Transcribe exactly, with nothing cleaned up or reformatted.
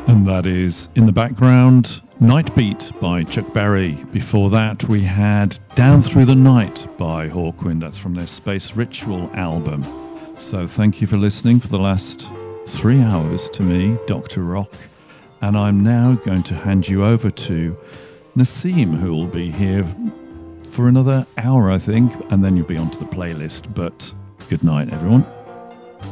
And that is, in the background, Night Beat by Chuck Berry. Before that, we had Down Through the Night by Hawkwind. That's from their Space Ritual album. So thank you for listening for the last three hours to me, Doctor Rock. And I'm now going to hand you over to Nassim, who will be here for another hour, I think, and then you'll be onto the playlist. But good night, everyone.